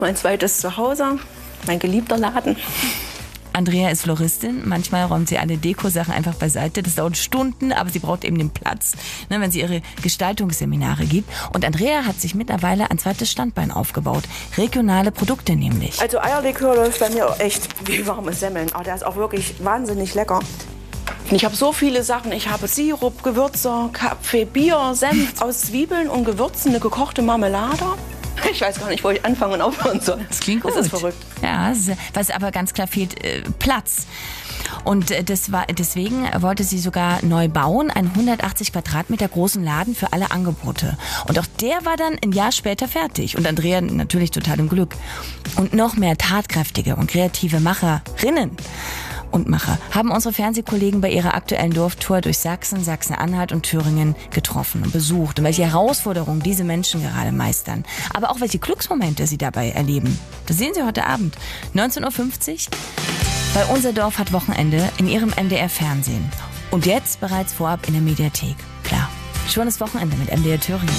Mein zweites Zuhause, mein geliebter Laden. Andrea ist Floristin. Manchmal räumt sie alle Dekosachen einfach beiseite. Das dauert Stunden, aber sie braucht eben den Platz, wenn sie ihre Gestaltungsseminare gibt. Und Andrea hat sich mittlerweile ein zweites Standbein aufgebaut. Regionale Produkte nämlich. Also Eierlikör läuft bei mir echt wie warme Semmeln. Aber der ist auch wirklich wahnsinnig lecker. Ich habe so viele Sachen. Ich habe Sirup, Gewürze, Kaffee, Bier, Senf aus Zwiebeln und Gewürzen, eine gekochte Marmelade. Ich weiß gar nicht, wo ich anfangen und aufhören soll. Das klingt gut. Das ist verrückt. Ja, was aber ganz klar fehlt, Platz. Und deswegen wollte sie sogar neu bauen, einen 180 Quadratmeter großen Laden für alle Angebote. Und auch der war dann ein Jahr später fertig. Und Andrea natürlich total im Glück. Und noch mehr tatkräftige und kreative Macherinnen und Macher haben unsere Fernsehkollegen bei ihrer aktuellen Dorftour durch Sachsen, Sachsen-Anhalt und Thüringen getroffen und besucht und welche Herausforderungen diese Menschen gerade meistern, aber auch welche Glücksmomente sie dabei erleben. Das sehen Sie heute Abend, 19.50 Uhr, bei Unser Dorf hat Wochenende in Ihrem NDR-Fernsehen. Und jetzt bereits vorab in der Mediathek. Klar, schönes Wochenende mit MDR Thüringen.